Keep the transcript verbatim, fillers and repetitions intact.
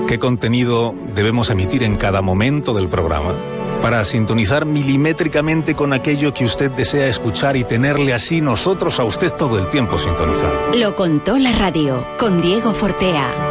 qué contenido debemos emitir en cada momento del programa, para sintonizar milimétricamente con aquello que usted desea escuchar y tenerle así nosotros a usted todo el tiempo sintonizado. Lo contó la radio con Diego Fortea.